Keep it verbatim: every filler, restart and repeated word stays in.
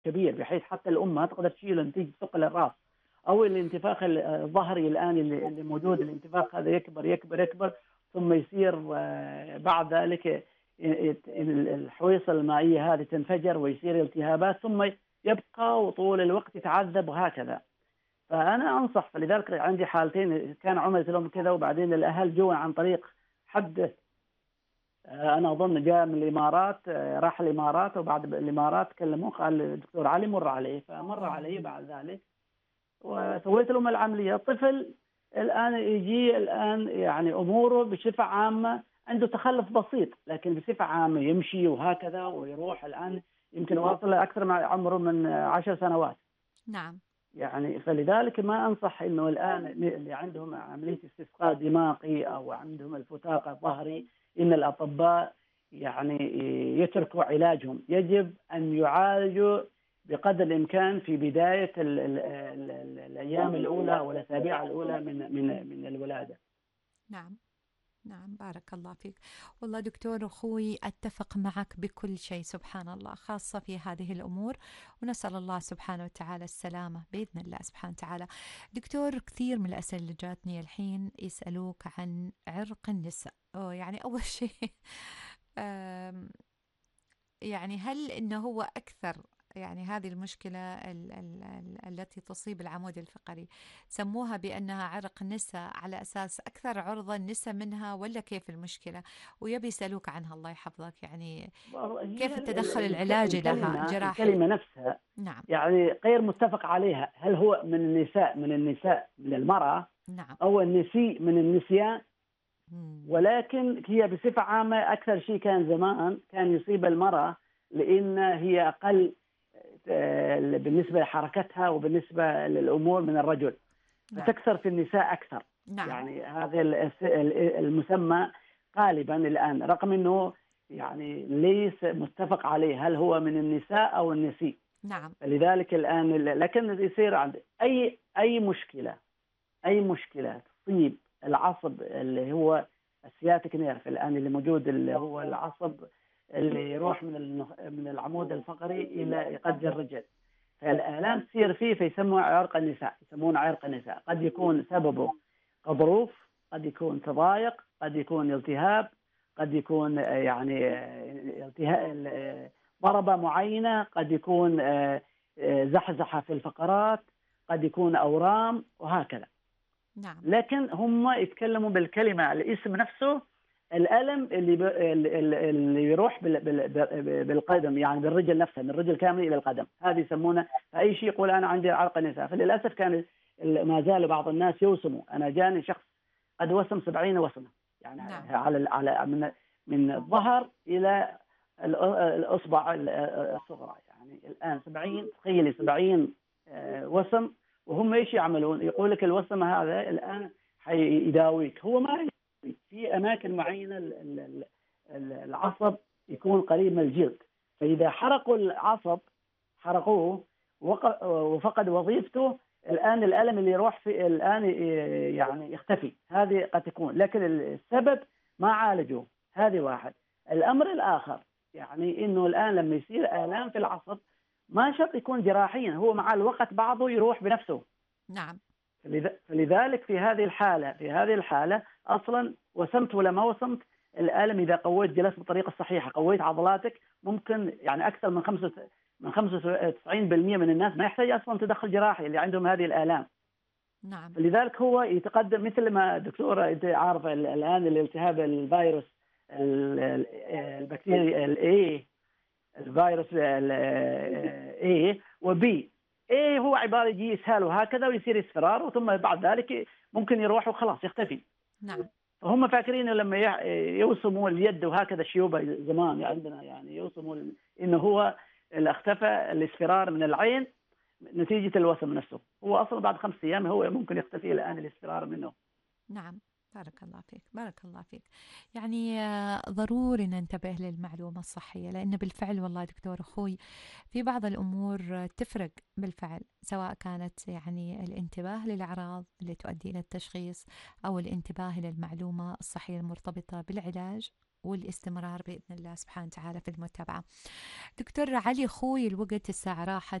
كبير بحيث حتى الأم ما تقدر تشيله نتيجة ثقل الرأس، أو الانتفاخ ال- الظهري الآن اللي اللي موجود. الانتفاخ هذا يكبر يكبر يكبر، ثم يصير آه، بعد ذلك ي- يت- ال- الحويصلة المائية هذه تنفجر ويصير التهابات، ثم يبقى وطول الوقت يتعذب وهكذا. فأنا أنصح، فلذلك عندي حالتين كان عملت لهم كذا، وبعدين الأهل جو عن طريق حد آه، انا اظن جاء من الامارات، آه، راح الامارات، وبعد الامارات كلموه قال الدكتور علي مر عليه، فمر علي مم. بعد ذلك وسويت لهم العمليه. الطفل الان يجي الان يعني اموره بصفه عامه عنده تخلف بسيط، لكن بصفه عامه يمشي وهكذا ويروح. الان يمكن واصل اكثر من عمره من عشر سنوات نعم. يعني. فلذلك ما انصح انه الان اللي عندهم عمليه استسقاء دماغي او عندهم الفتاق الظهري ان الاطباء يعني يتركوا علاجهم. يجب ان يعالجوا بقدر الامكان في بدايه ال ال ال ال الايام الاولى او الاسابيع الاولى من من من الولاده. نعم. نعم، بارك الله فيك. والله دكتور أخوي أتفق معك بكل شيء، سبحان الله، خاصة في هذه الأمور. ونسأل الله سبحانه وتعالى السلامة بإذن الله سبحانه وتعالى. دكتور، كثير من الأسئلة اللي جاتني الحين يسألوك عن عرق النساء. أوه، يعني أول شيء آم، يعني هل إنه هو أكثر، يعني هذه المشكلة ال ال ال التي تصيب العمود الفقري سموها بأنها عرق نسا على أساس أكثر عرضة النسا منها، ولا كيف المشكلة؟ ويبي يسألوك عنها الله يحفظك، يعني كيف هي ال- ال- التدخل الك- العلاجي لها الكلمه جراحي؟ الكلمه نفسها نعم. يعني غير متفق عليها. هل هو من النساء من النساء من المراه، نعم. او النسيء من النسيان؟ مم. ولكن هي بصفة عامة أكثر شيء كان زمان كان يصيب المرأة، لأن هي أقل آه، بالنسبة لحركتها وبالنسبة للأمور من الرجل، نعم. فتكثر في النساء أكثر. نعم. يعني هذا الس- المسمى غالبا الآن، رغم أنه يعني ليس متفق عليه هل هو من النساء أو النسيء. نعم. فلذلك الآن لكن يصير عند أي أي مشكلة اي مشكله تصيب العصب اللي هو السياتيك نيرف الان اللي موجود، اللي هو العصب اللي يروح من النخ- من العمود الفقري الى قد الرجل، فالالام تصير فيه فيسموه عرق النساء، يسمونه عرق النساء. قد يكون سببه غضروف، قد يكون تضايق، قد يكون التهاب، قد يكون آه، يعني آه، التهاب آه، ضربه معينه، قد يكون آه، آه، زحزحه في الفقرات، قد يكون اورام وهكذا. نعم. لكن هم يتكلموا بالكلمة الاسم نفسه، الألم اللي ب... اللي اللي يروح بال... بال... بالقدم، يعني بالرجل نفسها، من الرجل كامل إلى القدم، هذه يسمونه. أي شيء يقول أنا عندي عرق نساء. فللأسف كان ال- ما زال بعض الناس يوسموا. أنا جاني شخص قد وسم سبعين وسمة، يعني نعم. على ال- على من من الظهر إلى ال- الأصبع ال- الصغرى، يعني الآن سبعين، تخيلي سبعين آه، وسم. وهم ايش يعملون؟ يقول لك الوسم هذا الان حيداويك. هو ما يداويك، في اماكن معينه ال- ال- ال- العصب يكون قريب من الجلد، فاذا حرقوا العصب، حرقوه وق- وفقد وظيفته، الان الالم اللي يروح في الان ي- يعني يختفي. هذه قد تكون، لكن السبب ما عالجوه. هذه واحد. الامر الاخر يعني انه الان لما يصير الام في العصب ما شرط يكون جراحيا، هو مع الوقت بعضه يروح بنفسه. نعم. فلذ- فلذلك في هذه الحالة في هذه الحالة أصلا وسمت ولا ما وسمت، الألم إذا قويت جلست بالطريقة الصحيحة، قويت عضلاتك، ممكن يعني أكثر من خمسة من خمسة وتسعين بالمئة من الناس ما يحتاج أصلا تدخل جراحي اللي عندهم هذه الآلام. نعم. فلذلك هو يتقدم مثل ما دكتورة أنت عارفة الآن الالتهاب الفيروس ال- ال- البكتيريا الاي، الفيروس الاي وبي. ايه هو عباره يجي يسهل وهكذا ويصير اصفرار، وثم بعد ذلك ممكن يروح وخلاص يختفي. نعم. فهم فاكرين لما يع- يوصموا اليد وهكذا الشيوبه زمان عندنا، يعني يوصموا ال- انه هو اللي اختفى الاصفرار من العين نتيجه الوسم نفسه، هو اصلا بعد خمس ايام هو ممكن يختفي الان الاصفرار منه. نعم. بارك الله فيك، بارك الله فيك. يعني آه، ضروري ننتبه للمعلومة الصحية، لأن بالفعل والله دكتور أخوي في بعض الأمور آه، تفرق بالفعل، سواء كانت يعني الانتباه للأعراض اللي تؤدي إلى التشخيص، أو الانتباه إلى المعلومة الصحية المرتبطة بالعلاج. والاستمرار بإذن الله سبحانه وتعالى في المتابعة. دكتور علي أخوي، الوقت الساعة راحت